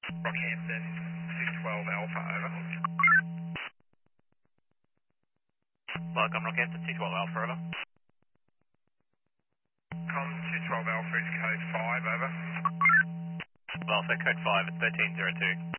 Rockhampton 212 Alpha, over. Welcome, Rockhampton 212 Alpha, over. Com 212 Alpha is code 5, over. Well, so code 5 at 1302.